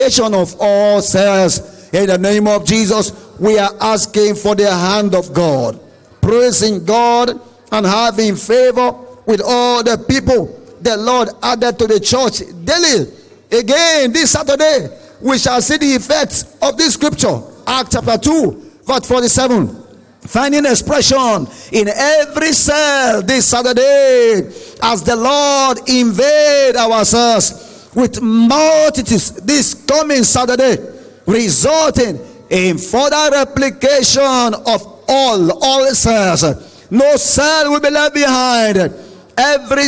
Of all cells, in the name of Jesus, we are asking for the hand of God, praising God and having favor with all the people the Lord added to the church daily. Again, this Saturday, we shall see the effects of this scripture, Acts chapter 2, verse 47. Finding expression in every cell this Saturday as the Lord invade our cells with multitudes this coming Saturday, resulting in further replication of all cells. No cell will be left behind. Every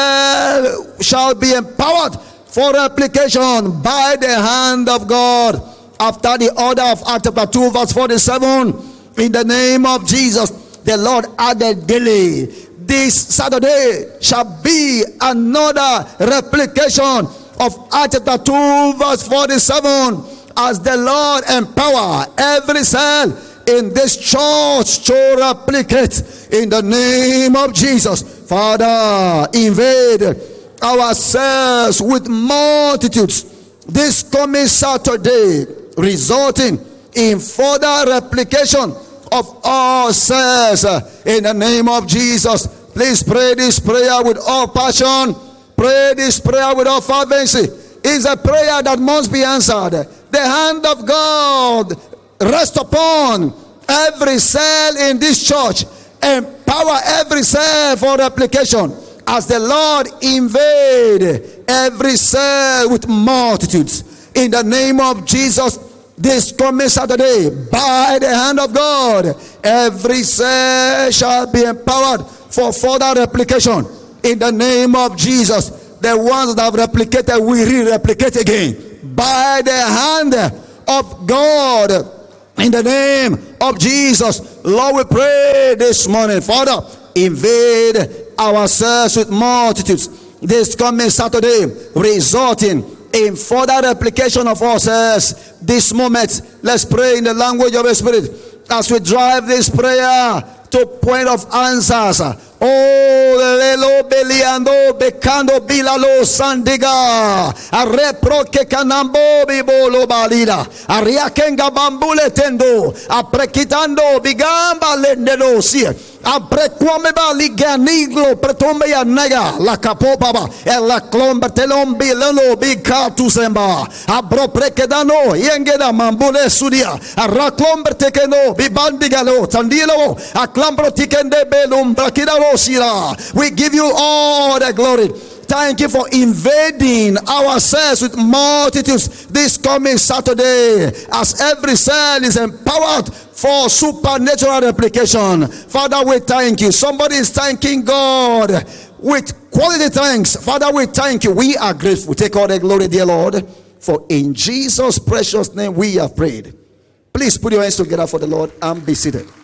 cell shall be empowered for replication by the hand of God, after the order of Acts chapter 2 verse 47. In the name of Jesus, the Lord added daily, this Saturday shall be another replication of Acts chapter 2 verse 47, as the Lord empower every cell in this church to replicate in the name of Jesus. Father, invade our cells with multitudes this coming Saturday, resulting in further replication of all cells in the name of Jesus. Please pray this prayer with all passion. Pray this prayer with all fervency. It's a prayer that must be answered. The hand of God rest upon every cell in this church. Empower every cell for replication as the Lord invade every cell with multitudes. In the name of Jesus, this coming Saturday, by the hand of God, every cell shall be empowered for further replication. In the name of Jesus, the ones that have replicated will re-replicate again by the hand of God. In the name of Jesus, Lord, we pray this morning, Father, invade ourselves with multitudes this coming Saturday, resulting in further replication of ourselves. This moment, let's pray in the language of the Spirit as we drive this prayer to point of answers. Oh, lelo beliando becando bilalo sandiga arrepro que canambo bibolo balida ariakenga bambule tendo aprekitando bigamba lendelo sia aprequame baliganiglo pretombe ya nega la capopaba e la clomba telombi lelo bicatu semba abro prekedano yengeda mambule sudia arraclomber tekeno bibandigalo tandilo aclambro tikende belum brakidalo. We give you all the glory. Thank you for invading ourselves with multitudes this coming Saturday, as every cell is empowered for supernatural replication. Father, we thank you. Somebody is thanking God with quality thanks. Father, we thank you. We are grateful. Take all the glory, dear Lord, for in Jesus' precious name we have prayed. Please put your hands together for the Lord and be seated.